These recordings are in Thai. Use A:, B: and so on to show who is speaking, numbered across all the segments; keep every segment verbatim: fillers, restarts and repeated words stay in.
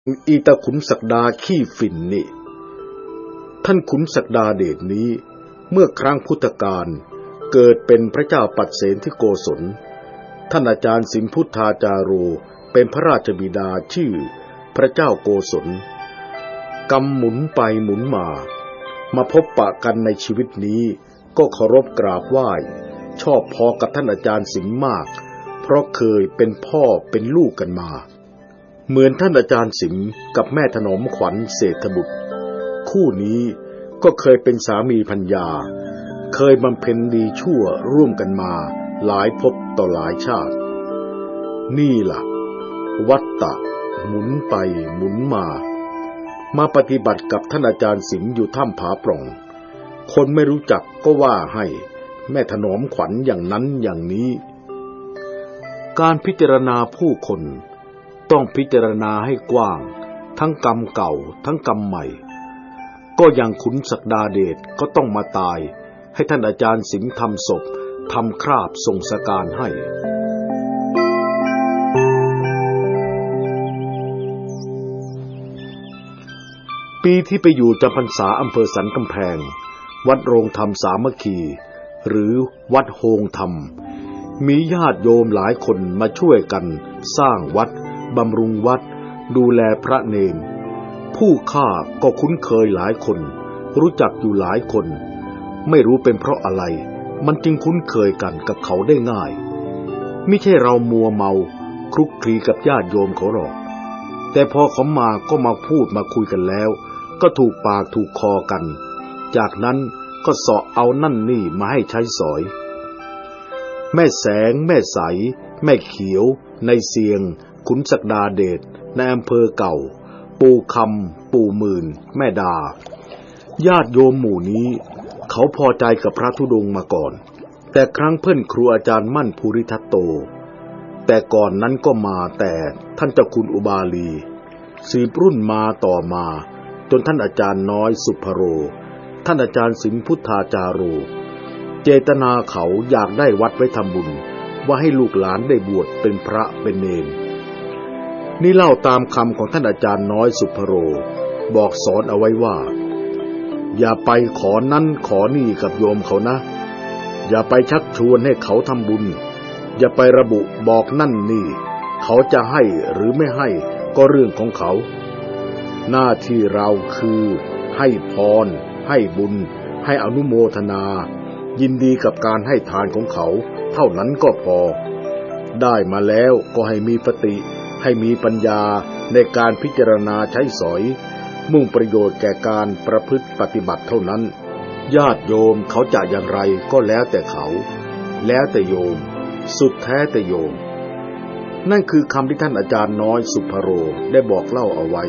A: อีตาขุนศักดาขี้ฝิ่นนี่ท่านขุนศักดาเดชนี้เมื่อครั้งพุทธกาลเกิดเป็นพระเจ้าปัดเสนที่โกศลท่านอาจารย์สิมพุทธาจาโรเป็นพระราชบิดาชื่อพระเจ้าโกศลกำหมุนไปหมุนมามาพบปะกันในชีวิตนี้ก็เคารพกราบไหว้ชอบพอกับท่านอาจารย์สิมมากเพราะเคยเป็นพ่อเป็นลูกกันมาเหมือนท่านอาจารย์สิมกับแม่ถนอมขวัญเศรษฐบุตรคู่นี้ก็เคยเป็นสามีภรรยาเคยบำเพ็ญดีชั่วร่วมกันมาหลายภพต่อหลายชาตินี่ล่ะวัฏฏะหมุนไปหมุนมามาปฏิบัติกับท่านอาจารย์สิมอยู่ถ้ำผาปล่องคนไม่รู้จักก็ว่าให้แม่ถนอมขวัญอย่างนั้นอย่างนี้การพิจารณาผู้คนต้องพิจารณาให้กว้างทั้งกรรมเก่าทั้งกรรมใหม่ก็อย่างขุนศักดาเดชก็ต้องมาตายให้ท่านอาจารย์สิมทำศพทำคราบส่งสการให้ปีที่ไปอยู่จำพรรษาอำเภอสันกำแพงวัดโรงธรรมสามัคคีหรือวัดโฮงธรรมมีญาติโยมหลายคนมาช่วยกันสร้างวัดบำรุงวัดดูแลพระเนรผู้ฆ่าก็คุ้นเคยหลายคนรู้จักอยู่หลายคนไม่รู้เป็นเพราะอะไรมันจึงคุ้นเคยกันกับเขาได้ง่ายไม่ใช่เรามัวเมาคลุกคลีกับญาติโยมเขาหรอกแต่พอเขามาก็มาพูดมาคุยกันแล้วก็ถูกปากถูกคอกันจากนั้นก็เสาะเอานั่นนี่มาให้ใช้สอยแม่แสงแม่ใสแม่เขียวในเสียงขุนศักดาเดชในอำเภอเก่าปู่คำปู่หมื่นแม่ดาญาติโยมหมู่นี้เขาพอใจกับพระธุดงค์มาก่อนแต่ครั้งเพิ่นครูอาจารย์มั่นภูริทัตโตแต่ก่อนนั้นก็มาแต่ท่านเจ้าคุณอุบาลีสืบรุ่นมาต่อมาจนท่านอาจารย์น้อยสุภโรท่านอาจารย์สิมพุทธาจาโรเจตนาเขาอยากได้วัดไว้ทำบุญว่าให้ลูกหลานได้บวชเป็นพระเป็นเณรนี่เล่าตามคำของท่านอาจารย์น้อยสุภโรบอกสอนเอาไว้ว่าอย่าไปขอนั้นขอนี่กับโยมเขานะอย่าไปชักชวนให้เขาทำบุญอย่าไประบุบอกนั่นนี่เขาจะให้หรือไม่ให้ก็เรื่องของเขาหน้าที่เราคือให้พรให้บุญให้อนุโมทนายินดีกับการให้ทานของเขาเท่านั้นก็พอได้มาแล้วก็ให้มีปฏิให้มีปัญญาในการพิจารณาใช้สอยมุ่งประโยชน์แก่การประพฤติปฏิบัติเท่านั้นญาติโยมเขาจะอย่างไรก็แล้วแต่เขาแล้วแต่โยมสุดแท้แต่โยมนั่นคือคำที่ท่านอาจารย์น้อยสุภโรได้บอกเล่าเอาไว้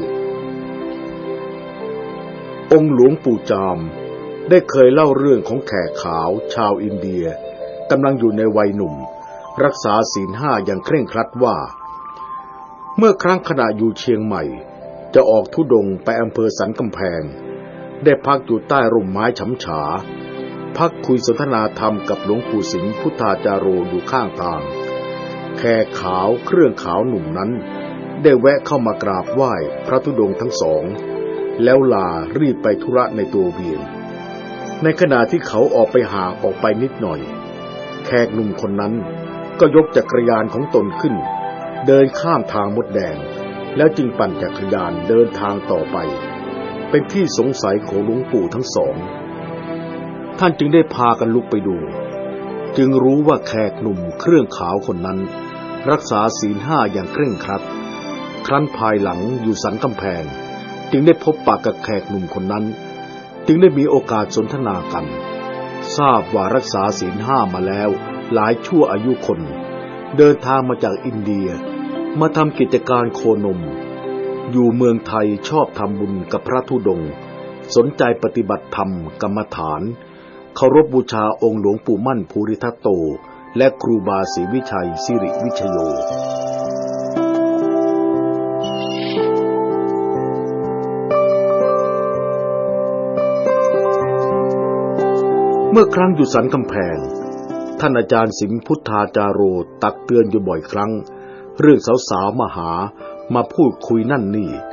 A: องค์หลวงปู่จามได้เคยเล่าเรื่องของแขกขาวชาวอินเดียกำลังอยู่ในวัยหนุ่มรักษาศีลห้าอย่างเคร่งครัดว่าเมื่อครั้งขณะอยู่เชียงใหม่จะออกธุดงค์ไปอำเภอสันกำแพงได้พักอยู่ใต้ร่มไม้ฉำฉาพักคุยสนทนาธรรมกับหลวงปู่สิมพุทธาจาโรอยู่ข้างทางแขกขาวเครื่องขาวหนุ่มนั้นได้แวะเข้ามากราบไหว้พระธุดงค์ทั้งสองแล้วลารีบไปธุระในตัวเวียงในขณะที่เขาออกไปห่างออกไปนิดหน่อยแขกหนุ่มคนนั้นก็ยกจักรยานของตนขึ้นเดินข้ามทางมดแดงแล้วจึงปั่นจักรยานเดินทางต่อไปเป็นที่สงสัยของหลวงปู่ทั้งสองท่านจึงได้พากันลุกไปดูจึงรู้ว่าแขกหนุ่มเครื่องขาวคนนั้นรักษาศีลห้าอย่างเคร่งครัดครั้นภายหลังอยู่สันกำแพงจึงได้พบปะกับแขกหนุ่มคนนั้นจึงได้มีโอกาสสนทนากันทราบว่ารักษาศีลห้ามาแล้วหลายชั่วอายุคนเดินทางมาจากอินเดียมาทำกิจการโคนมอยู่เมืองไทยชอบทำบุญกับพระธุดงค์สนใจปฏิบัติธรรมกรรมฐานเคารพบูชาองค์หลวงปู่มั่นภูริทัตโตและครูบาศรีวิชัยสิริวิชโยเมื่อครั้งอยู่สันกำแพงท่านอาจารย์สิมพุทธาจาโรตักเตือนอยู่บ่อยครั้งเรื่องสาวๆมาหามาพูดคุยนั่นนี่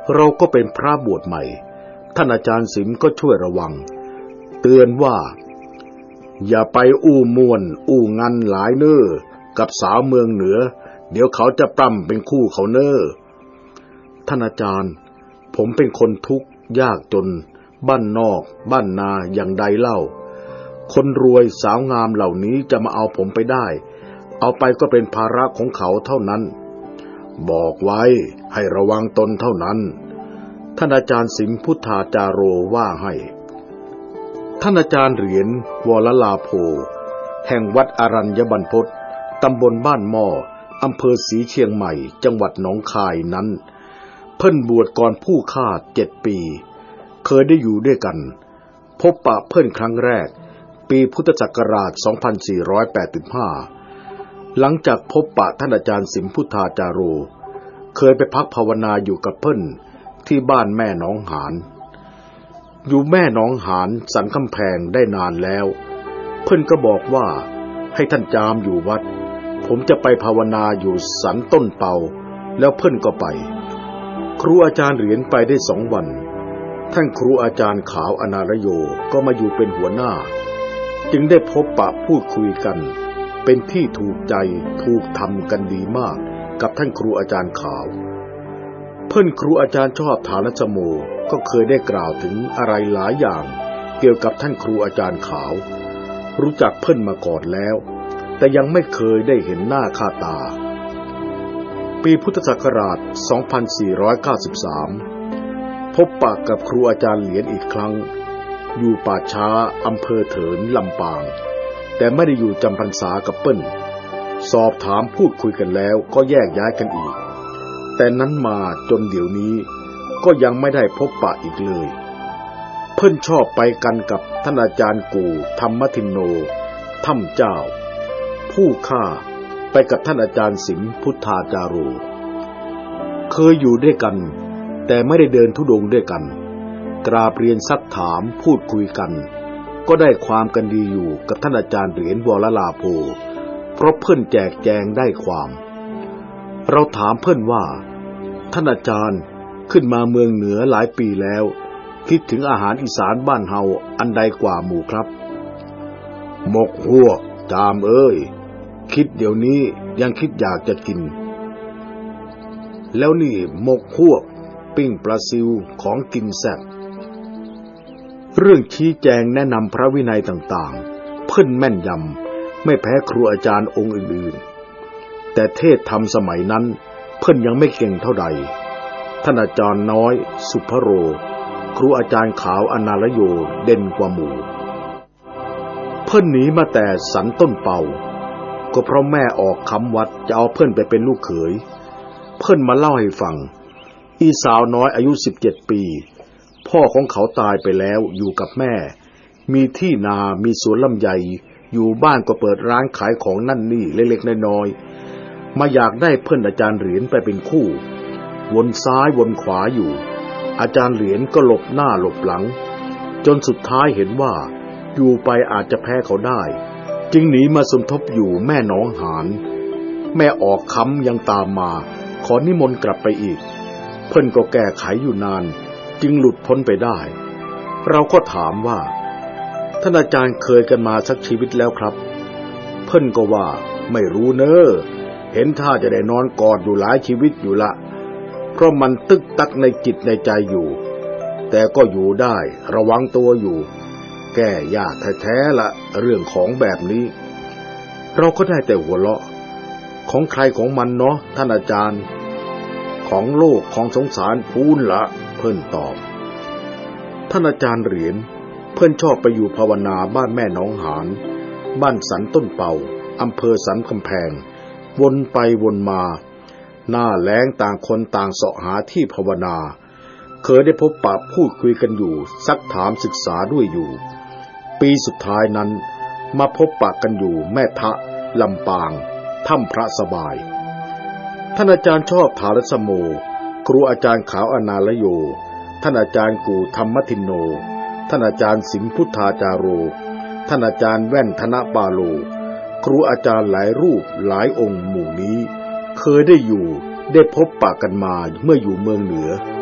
A: เราก็เป็นพระบวชใหม่ท่านอาจารย์สิมก็ช่วยระวังเตือนว่าอย่าไปอู้ม่วนอู้งันหลายเน้อกับสาวเมืองเหนือเดี๋ยวเขาจะปล้ำเป็นคู่เขาเน้อท่านอาจารย์ผมเป็นคนทุกข์ยากจนบ้านนอกบ้านนาอย่างใดเล่าคนรวยสาวงามเหล่านี้จะมาเอาผมไปได้เอาไปก็เป็นภาระของเขาเท่านั้นบอกไว้ให้ระวังตนเท่านั้นท่านอาจารย์สิมพุทธาจาโรว่าให้ท่านอาจารย์เหรียญวรลาโภแห่งวัดอรัญญบรรพตตำบลบ้านหม้ออำเภอศรีเชียงใหม่จังหวัดหนองคายนั้นเพิ่นบวชก่อนผู้ฆ่าเจ็ดปีเคยได้อยู่ด้วยกันพบปะเพิ่นครั้งแรกปีพุทธศักราชสองพันสี่ร้อยแปดสิบห้าหลังจากพบปะท่านอาจารย์สิมพุทธาจาโรเคยไปพักภาวนาอยู่กับเพิ่นที่บ้านแม่หนองหานอยู่แม่หนองหานสันกำแพงได้นานแล้วเพิ่นก็บอกว่าให้ท่านจามอยู่วัดผมจะไปภาวนาอยู่สันต้นเปาแล้วเพิ่นก็ไปครูอาจารย์เหรียญไปได้สองวันท่านครูอาจารย์ขาวอนารโยก็มาอยู่เป็นหัวหน้าจึงได้พบปะพูดคุยกันเป็นที่ถูกใจถูกทำกันดีมากกับท่านครูอาจารย์ขาวเพิ่นครูอาจารย์ชอบฐานสโมก็เคยได้กล่าวถึงอะไรหลายอย่างเกี่ยวกับท่านครูอาจารย์ขาวรู้จักเพิ่นมาก่อนแล้วแต่ยังไม่เคยได้เห็นหน้าค่าตาปีพุทธศักราชสองพันสี่ร้อยเก้าสิบสามพบปะกับครูอาจารย์เหรียญอีกครั้งอยู่ป่าช้าอำเภอเถินลำปางแต่ไม่ได้อยู่จำพรรษากับเปิ้ลสอบถามพูดคุยกันแล้วก็แยกย้ายกันอีกแต่นั้นมาจนเดี๋ยวนี้ก็ยังไม่ได้พบปะอีกเลยเพิ่นชอบไปกันกับท่านอาจารย์กู่ธรรมทินโนถ้ำเจ้าผู้ฆ่าไปกับท่านอาจารย์สิมพุทธาจาโรเคยอยู่ด้วยกันแต่ไม่ได้เดินธุดงค์ด้วยกันกราบเรียนซักถามพูดคุยกันก็ได้ความกันดีอยู่กับท่านอาจารย์เหรียญวรลาโภเพราะเพิ่นแจกแจงได้ความเราถามเพิ่นว่าท่านอาจารย์ขึ้นมาเมืองเหนือหลายปีแล้วคิดถึงอาหารอีสานบ้านเฮาอันใดกว่าหมู่ครับหมกฮวกจามเอ้ยคิดเดี๋ยวนี้ยังคิดอยากจะกินแล้วนี่หมกฮวกปิ้งปลาซิวของกินแซ่บเรื่องชี้แจงแนะนำพระวินัยต่างๆเพิ่นแม่นยำไม่แพ้ครูอาจารย์องค์อื่นๆแต่เทศธรรมสมัยนั้นเพิ่นยังไม่เก่งเท่าใดท่านอาจารย์น้อยสุภโรครูอาจารย์ขาวอนารโยเด่นกว่าหมู่เพิ่นหนีมาแต่สันต้นเป่าก็เพราะแม่ออกคำวัดจะเอาเพิ่นไปเป็นลูกเขยเพิ่นมาเล่าให้ฟังอีสาวน้อยอายุสิบเจ็ดปีพ่อของเขาตายไปแล้วอยู่กับแม่มีที่นามีสวนลำไยอยู่บ้านก็เปิดร้านขายของนั่นนี่เล็กๆน้อยๆมาอยากได้เพิ่นอาจารย์เหรียญไปเป็นคู่วนซ้ายวนขวาอยู่อาจารย์เหรียญก็หลบหน้าหลบหลังจนสุดท้ายเห็นว่าอยู่ไปอาจจะแพ้เขาได้จึงหนีมาสมทบอยู่แม่หนองหานแม่ออกคำยังตามมาขอนิมนต์กลับไปอีกเพิ่นก็แก้ไขอยู่นานจึงหลุดพ้นไปได้เราก็ถามว่าท่านอาจารย์เคยกันมาสักชีวิตแล้วครับเพิ่นก็ว่าไม่รู้เนอเห็นท่าจะได้นอนกอดอยู่หลายชีวิตอยู่ละเพราะมันตึกตักในจิตในใจอยู่แต่ก็อยู่ได้ระวังตัวอยู่แก้ยากแท้ๆละเรื่องของแบบนี้เราก็ได้แต่หัวเราะของใครของมันเนาะท่านอาจารย์ของโลกของสงสารพูนละเพิ่นตอบท่านอาจารย์เหรียญเพิ่นชอบไปอยู่ภาวนาบ้านแม่หนองหานบ้านสันต้นเป่าอำเภอสันกำแพงวนไปวนมาหน้าแล้งต่างคนต่างเสาะหาที่ภาวนาเคยได้พบปะพูดคุยกันอยู่ซักถามศึกษาด้วยอยู่ปีสุดท้ายนั้นมาพบปะกันอยู่แม่ทะลำปางถ้ำพระสบายท่านอาจารย์ชอบฐานสโมครูอาจารย์ขาวอนารโยท่านอาจารย์กูธรรมทินโนท่านอาจารย์สิมพุทธาจาโรท่านอาจารย์แว่นธนปาโลครูอาจารย์หลายรูปหลายองค์หมู่นี้เคยได้อยู่ได้พบปะกันมาเมื่ออยู่เมืองเหนือ